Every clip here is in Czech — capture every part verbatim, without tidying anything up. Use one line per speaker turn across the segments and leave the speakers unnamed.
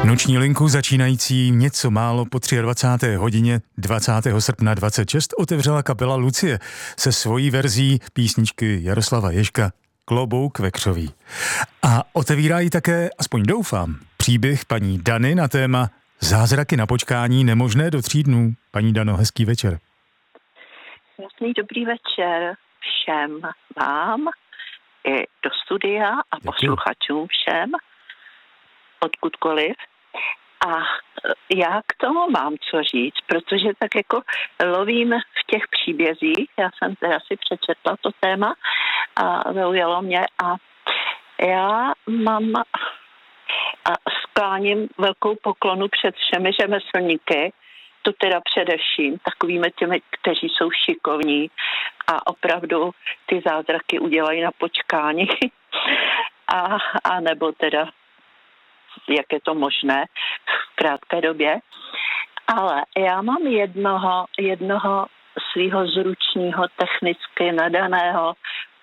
Noční linku začínající něco málo po dvacáté třetí hodině dvacátého srpna dvacet šest otevřela kapela Lucie se svojí verzí písničky Jaroslava Ježka Klobouk vekřový. A otevírá ji také, aspoň doufám, příběh paní Dany na téma Zázraky na počkání nemožné do tří dnů. Paní Dano, hezký večer.
Jasný dobrý večer všem vám i do studia a
Děkuji.
Posluchačům všem, odkudkoliv. A já k tomu mám co říct, protože tak jako lovím v těch příbězích, já jsem teda si přečetla to téma a zaujalo mě a já mám a skláním velkou poklonu před všemi řemeslníky, to teda především takovými těmi, kteří jsou šikovní a opravdu ty zázraky udělají na počkání a, a nebo teda jak je to možné v krátké době. Ale já mám jednoho, jednoho svého zručního, technicky nadaného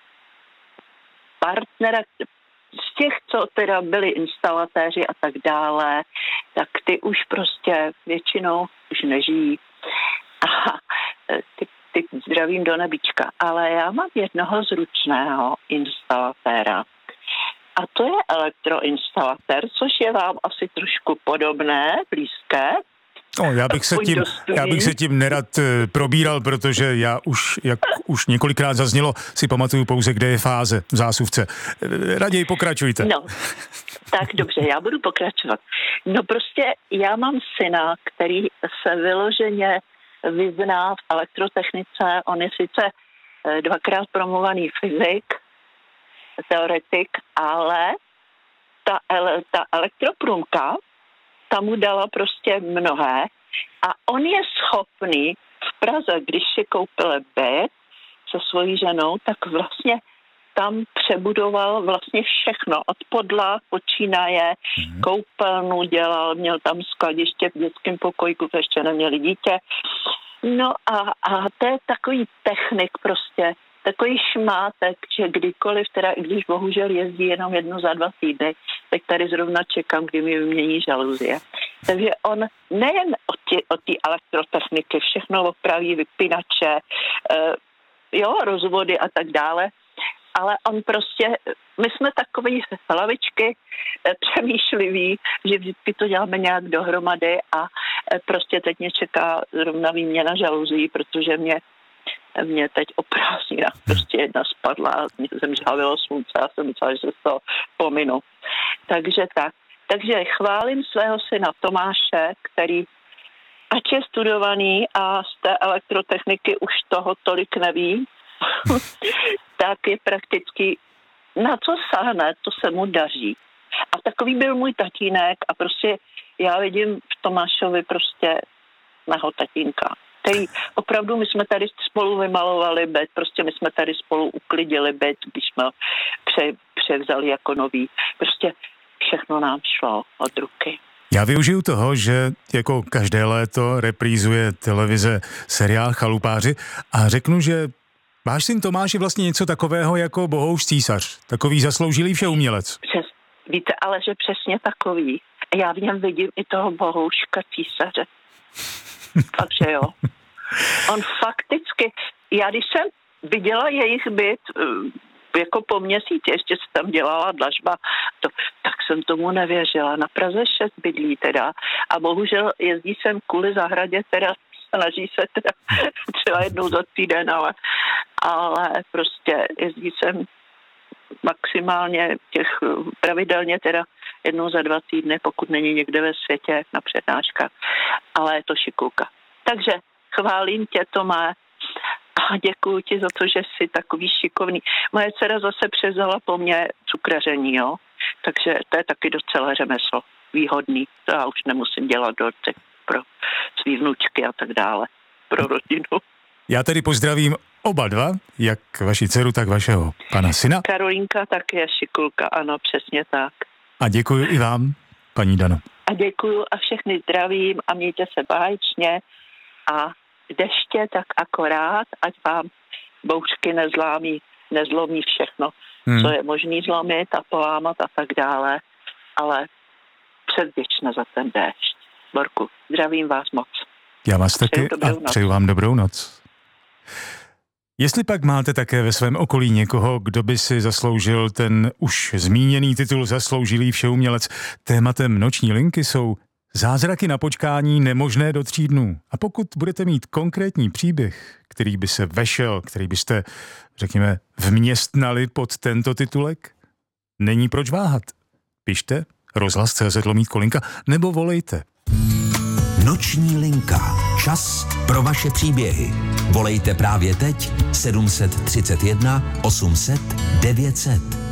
partnera, z těch, co teda byli instalatéři a tak dále, tak ty už prostě většinou už nežijí. A ty, ty zdravím do nebička. Ale já mám jednoho zručného instalatéra. A to je elektroinstalatér, což je vám asi trošku podobné, blízké.
No, já bych se tím, já bych se tím nerad e, probíral, protože já už, jak už několikrát zaznělo, si pamatuju pouze, kde je fáze v zásuvce. E, raději pokračujte.
No, tak dobře, já budu pokračovat. No prostě já mám syna, který se vyloženě vyzná v elektrotechnice. On je sice e, dvakrát promluvaný fyzik, teoretik, ale ta, ele, ta elektroprůmka ta mu dala prostě mnohé a on je schopný v Praze, když si koupil byt se svojí ženou, tak vlastně tam přebudoval vlastně všechno. Od podlah počínaje, mm-hmm. koupelnu dělal, měl tam skladiště v dětském pokojku, to ještě neměli dítě. No a, a to je takový technik prostě, takový šmátek, že kdykoliv, teda i když bohužel jezdí jenom jednou za dva týdny, tak tady zrovna čekám, kdy mi vymění žaluzie. Takže on nejen od té elektrotechniky všechno opraví, vypínače, eh, jo, rozvody a tak dále, ale on prostě, my jsme takový hlavičky eh, přemýšliví, že vždycky to děláme nějak dohromady a eh, prostě teď mě čeká zrovna výměna žaluzí, protože mě Mě teď o prázdninách prostě jedna spadla, mě jsem žhavilo slunce a jsem myslela, že se z toho pominu. Takže tak. Takže chválím svého syna Tomáše, který ač je studovaný a z té elektrotechniky už toho tolik neví, tak je prakticky na co sáhne, to se mu daří. A takový byl můj tatínek a prostě já vidím v Tomášovi prostě mého tatínka, který opravdu, my jsme tady spolu vymalovali byt, prostě my jsme tady spolu uklidili byt, když jsme ho pře, převzali jako nový. Prostě všechno nám šlo od ruky.
Já využiju toho, že jako každé léto reprízuje televize seriál Chalupáři a řeknu, že váš syn Tomáš je vlastně něco takového jako Bohouš císař, takový zasloužilý všeumělec.
Přes, víte, ale že přesně takový. Já v něm vidím i toho Bohouška císaře. Takže jo. On fakticky, já když jsem viděla jejich byt jako po měsíci, ještě se tam dělala dlažba, to, tak jsem tomu nevěřila. Na Praze šest bydlí teda a bohužel jezdí sem kvůli zahradě, teda snaží se teda třeba jednou za týden, ale, ale prostě jezdí sem maximálně těch pravidelně teda jednou za dva týdny, pokud není někde ve světě na přednáškách, ale je to šikulka. Takže chválím tě, Tomé, a děkuji ti za to, že jsi takový šikovný. Moje dcera zase převzala po mně cukraření, jo, takže to je taky docela řemeslo, výhodný, to já už nemusím dělat dorty pro svý vnučky a tak dále, pro rodinu.
Já tedy pozdravím oba dva, jak vaši dceru, tak vašeho pana syna.
Karolínka tak je šikulka, ano, přesně tak.
A děkuji i vám, paní Dano.
A děkuji a všechny zdravím a mějte se báječně a deště tak akorát, ať vám bouřky nezlámí, nezlomí všechno, hmm. co je možný zlomit a polámat a tak dále, ale předvděčna za ten déšť. Borku, zdravím vás moc.
Já vás taky a přeju vám dobrou noc. Jestli pak máte také ve svém okolí někoho, kdo by si zasloužil ten už zmíněný titul Zasloužilý všeumělec, tématem noční linky jsou zázraky na počkání nemožné do tří dnů. A pokud budete mít konkrétní příběh, který by se vešel, který byste, řekněme, vměstnali pod tento titulek, není proč váhat. Pište rozhlas tečka cé zet lomítko linka nebo volejte.
Noční linka. Čas pro vaše příběhy. Volejte právě teď sedm set třicet jedna osm set devět set.